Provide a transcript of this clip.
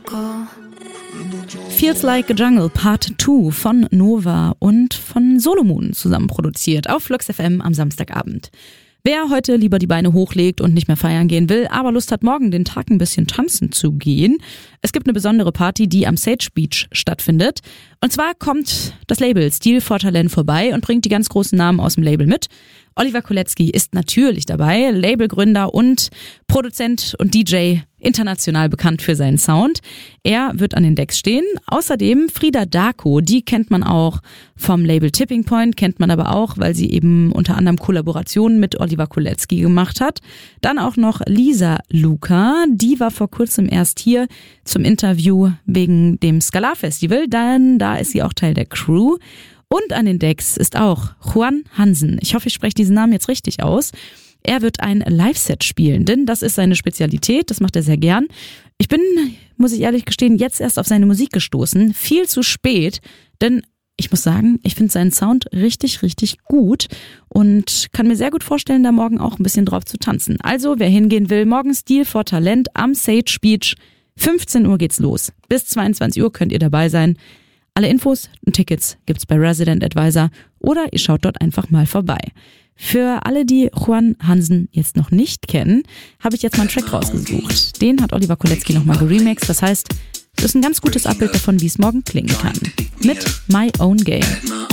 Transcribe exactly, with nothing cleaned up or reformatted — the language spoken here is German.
Feels Like a Jungle Part zwei von Nova und von Solomon zusammen produziert auf Flux F M am Samstagabend. Wer heute lieber die Beine hochlegt und nicht mehr feiern gehen will, aber Lust hat, morgen den Tag ein bisschen tanzen zu gehen. Es gibt eine besondere Party, die am Sage Beach stattfindet. Und zwar kommt das Label Stil for Talent vorbei und bringt die ganz großen Namen aus dem Label mit. Oliver Kolecki ist natürlich dabei, Labelgründer und Produzent und D J, international bekannt für seinen Sound. Er wird an den Decks stehen. Außerdem Frida Darko, die kennt man auch vom Label Tipping Point, kennt man aber auch, weil sie eben unter anderem Kollaborationen mit Oliver Kolecki gemacht hat. Dann auch noch Lisa Luca, die war vor kurzem erst hier zum Interview wegen dem Skalar Festival, dann da ist sie auch Teil der Crew. Und an den Decks ist auch Juan Hansen. Ich hoffe, ich spreche diesen Namen jetzt richtig aus. Er wird ein Live-Set spielen, denn das ist seine Spezialität, das macht er sehr gern. Ich bin, muss ich ehrlich gestehen, jetzt erst auf seine Musik gestoßen. Viel zu spät, denn ich muss sagen, ich finde seinen Sound richtig, richtig gut und kann mir sehr gut vorstellen, da morgen auch ein bisschen drauf zu tanzen. Also, wer hingehen will, morgen Stil for Talent am Sage Beach. fünfzehn Uhr geht's los. Bis zweiundzwanzig Uhr könnt ihr dabei sein. Alle Infos und Tickets gibt's bei Resident Advisor oder ihr schaut dort einfach mal vorbei. Für alle, die Juan Hansen jetzt noch nicht kennen, habe ich jetzt mal einen Track rausgesucht. Den hat Oliver Kolecki nochmal geremixed. Das heißt, das ist ein ganz gutes Abbild davon, wie es morgen klingen kann. Mit My Own Game.